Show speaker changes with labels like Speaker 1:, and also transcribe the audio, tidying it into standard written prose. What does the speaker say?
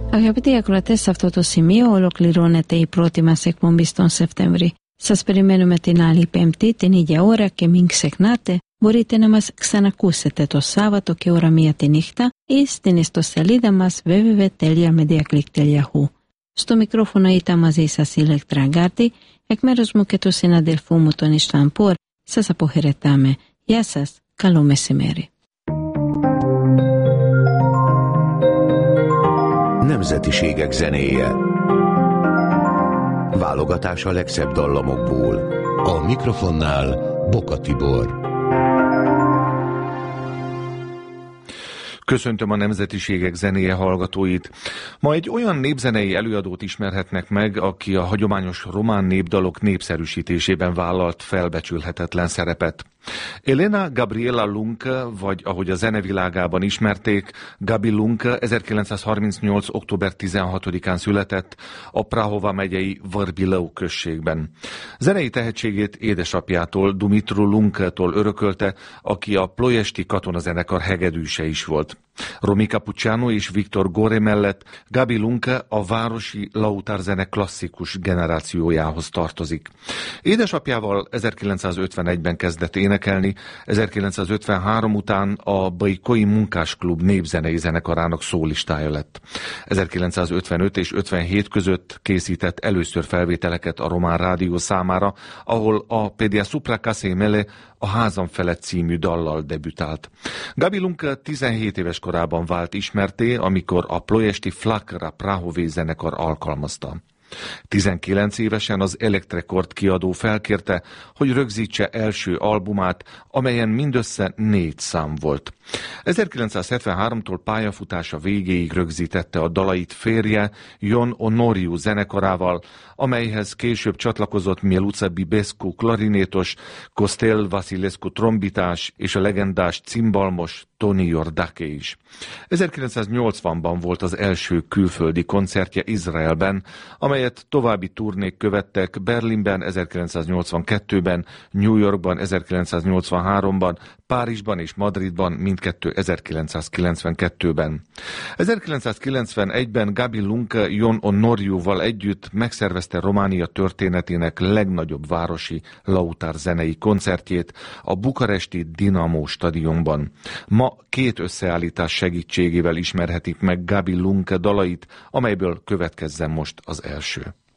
Speaker 1: Αγαπητοί ακροατές, σε αυτό το σημείο ολοκληρώνεται η πρώτη μας εκπομπή στον Σεπτέμβρη. Σας περιμένουμε την άλλη Πέμπτη, την ίδια ώρα και μην ξεχνάτε, μπορείτε να μας ξανακούσετε το Σάββατο και ώρα 1 τη νύχτα ή στην ιστοσελίδα μας www.mediaclick.hu. Στο μικρόφωνο ήταν μαζί σας η Ηλεκτρά Γκάρτη, εκ μέρους μου και του συναδελφού μου τον Ιστβάν Πόρ, σας αποχαιρετάμε. Γεια σας, καλό μεσημέρι.
Speaker 2: Nemzetiségek zenéje. Válogatás a legszebb dallamokból. A mikrofonnál Boka Tibor.
Speaker 3: Köszöntöm a Nemzetiségek zenéje hallgatóit. Ma egy olyan népzenei előadót ismerhetnek meg, aki a hagyományos román népdalok népszerűsítésében vállalt felbecsülhetetlen szerepet. Elena Gabriela Lunke, vagy ahogy a zenevilágában ismerték, Gabi Lunke 1938. október 16-án született a Prahova megyei Vrbileu községben. Zenei tehetségét édesapjától, Dumitru Lunke-tól örökölte, aki a Ploiesti katonazenekar hegedűse is volt. Romi Capucciano és Viktor Gore mellett Gabi Lunke a városi lautárzene klasszikus generációjához tartozik. Édesapjával 1951-ben kezdett énekelni, 1953 után a Bajkoi Munkásklub népzenei zenekarának szólistája lett. 1955 és 57 között készített először felvételeket a Román Rádió számára, ahol a Pedia Supra Casei Mele a Házam felett című dallal debütált. Gabi Lunke 17 éves korában vált ismertté, amikor a Ploiesti Flakra Prahovi zenekar alkalmazta. 19 évesen az Elektrekord kiadó felkérte, hogy rögzítse első albumát, amelyen mindössze 4 szám volt. 1973-tól pályafutása végéig rögzítette a dalait férje, Ion Honoriu zenekarával, amelyhez később csatlakozott Mieluța Bibescu klarinétos, Costel Vasilescu trombitás és a legendás cimbalmos Toni Iordache is. 1980-ban volt az első külföldi koncertje Izraelben, amelyet további turnék követtek Berlinben 1982-ben, New Yorkban 1983-ban, Párizsban és Madridban mindkettő 1992-ben. 1991-ben Gabi Lunke Ion Honoriuval együtt megszervezte Románia történetének legnagyobb városi lautárzenei koncertjét a bukaresti Dinamo stadionban. Ma 2 összeállítás segítségével ismerhetik meg Gabi Lunke dalait, amelyből következzen most az első.